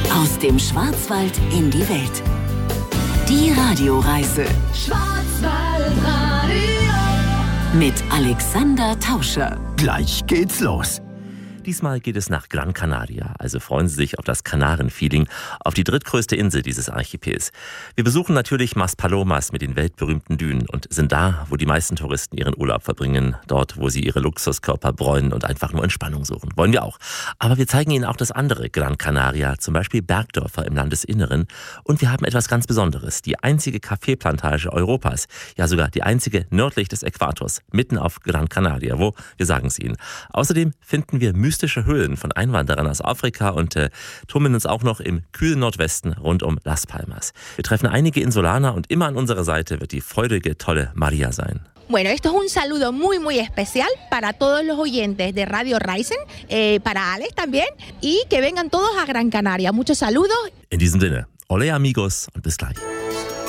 Aus dem Schwarzwald in die Welt. Die Radioreise Schwarzwaldradio mit Alexander Tauscher. Gleich geht's los. Diesmal geht es nach Gran Canaria, also freuen Sie sich auf das Kanaren-Feeling, auf die drittgrößte Insel dieses Archipels. Wir besuchen natürlich Maspalomas mit den weltberühmten Dünen und sind da, wo die meisten Touristen ihren Urlaub verbringen, dort, wo sie ihre Luxuskörper bräunen und einfach nur Entspannung suchen. Wollen wir auch. Aber wir zeigen Ihnen auch das andere Gran Canaria, zum Beispiel Bergdörfer im Landesinneren. Und wir haben etwas ganz Besonderes, die einzige Kaffeeplantage Europas, ja sogar die einzige nördlich des Äquators, mitten auf Gran Canaria, wo, wir sagen es Ihnen. Außerdem finden wir mystische Höhlen von Einwanderern aus Afrika und tummeln uns auch noch im kühlen Nordwesten rund um Las Palmas. Wir treffen einige Insulaner und immer an unserer Seite wird die freudige, tolle Maria sein. Bueno, esto es un saludo muy, muy especial para todos los oyentes de Radio Reisen, para Alex también, y que vengan todos a Gran Canaria. Muchos saludos. In diesem Sinne, ole amigos und bis gleich.